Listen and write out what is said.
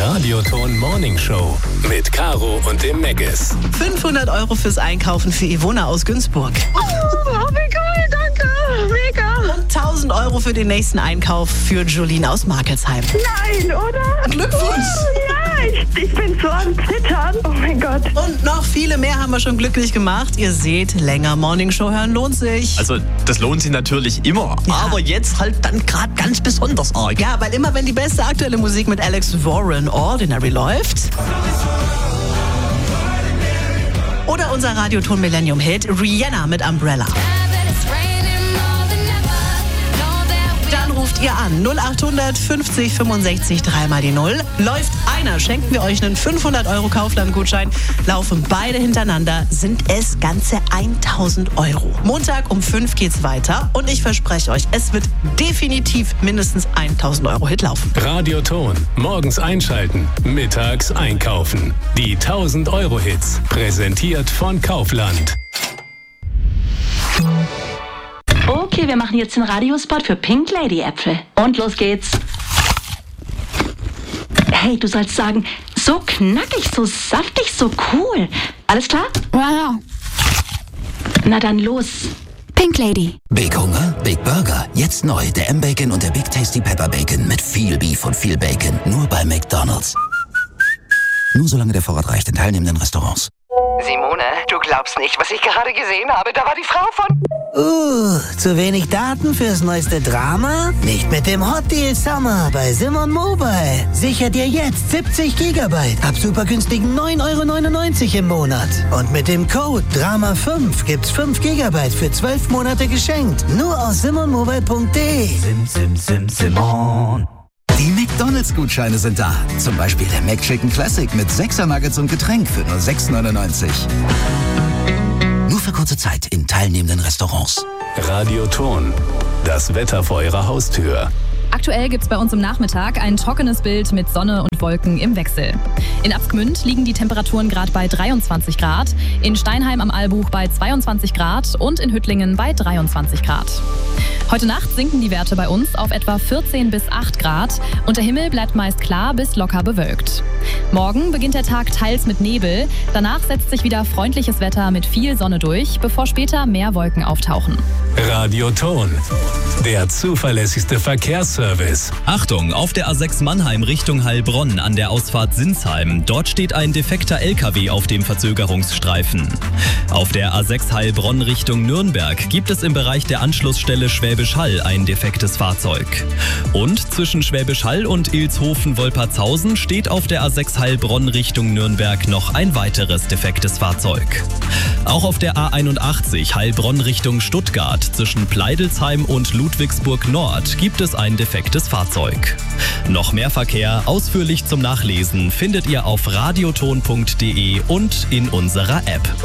Radioton Morning Show mit Caro und dem Megas. 500 € fürs Einkaufen für Ivona aus Günzburg. Oh, wie cool, danke, mega. Und 1000 € für den nächsten Einkauf für Jolene aus Markelsheim. Nein, oder? Glückwunsch! Oh, ja, ich bin so am Zittern. Oh mein Gott. Und noch viele mehr haben wir schon glücklich gemacht. Ihr seht, länger Morning Show hören lohnt sich. Also, das lohnt sich natürlich immer. Ja. Aber jetzt halt dann gerade ganz besonders arg. Ja, weil immer wenn die beste aktuelle Musik mit Alex Warren Ordinary läuft. Oder unser Radioton Millennium Hit Rihanna mit Umbrella. Dann ruft ihr an 0800 50 65 3 die 0. Läuft einer, schenken wir euch einen 500 € Kaufland-Gutschein. Laufen beide hintereinander, sind es ganze 1000 €. Montag um 5 geht's weiter und ich verspreche euch, es wird definitiv mindestens 1000 € Hit laufen. Radioton. Morgens einschalten, mittags einkaufen. Die 1000 € Hits. Präsentiert von Kaufland. Okay, wir machen jetzt den Radiospot für Pink Lady Äpfel. Und los geht's. Hey, du sollst sagen, so knackig, so saftig, so cool. Alles klar? Ja. Na dann los. Pink Lady. Big Hunger, Big Burger. Jetzt neu, der M-Bacon und der Big Tasty Pepper Bacon mit viel Beef und viel Bacon. Nur bei McDonald's. Nur solange der Vorrat reicht in teilnehmenden Restaurants. Simone, du glaubst nicht, was ich gerade gesehen habe. Da war die Frau von... Zu wenig Daten fürs neueste Drama? Nicht mit dem Hot Deal Summer bei Simon Mobile. Sicher dir jetzt 70 GB ab super günstigen 9,99 € im Monat. Und mit dem Code DRAMA5 gibt's 5 GB für 12 Monate geschenkt. Nur aus simonmobile.de. Simon. Die McDonald's-Gutscheine sind da. Zum Beispiel der McChicken Classic mit 6er Nuggets und Getränk für nur 6,99 €. Nur für kurze Zeit in teilnehmenden Restaurants. Radioton. Das Wetter vor eurer Haustür. Aktuell gibt es bei uns im Nachmittag ein trockenes Bild mit Sonne und Wolken im Wechsel. In Absgmünd liegen die Temperaturen gerade bei 23 Grad, in Steinheim am Albuch bei 22 Grad und in Hüttlingen bei 23 Grad. Heute Nacht sinken die Werte bei uns auf etwa 14 bis 8 Grad und der Himmel bleibt meist klar bis locker bewölkt. Morgen beginnt der Tag teils mit Nebel, danach setzt sich wieder freundliches Wetter mit viel Sonne durch, bevor später mehr Wolken auftauchen. Radioton. Der zuverlässigste Verkehrsservice. Achtung, auf der A6 Mannheim Richtung Heilbronn an der Ausfahrt Sinsheim. Dort steht ein defekter LKW auf dem Verzögerungsstreifen. Auf der A6 Heilbronn Richtung Nürnberg gibt es im Bereich der Anschlussstelle Schwäbisch Hall ein defektes Fahrzeug. Und zwischen Schwäbisch Hall und Ilshofen-Wolpertshausen steht auf der A6 Heilbronn Richtung Nürnberg noch ein weiteres defektes Fahrzeug. Auch auf der A81 Heilbronn Richtung Stuttgart zwischen Pleidelsheim und Ludwigsburg Nord gibt es ein defektes Fahrzeug. Noch mehr Verkehr ausführlich zum Nachlesen findet ihr auf radioton.de und in unserer App.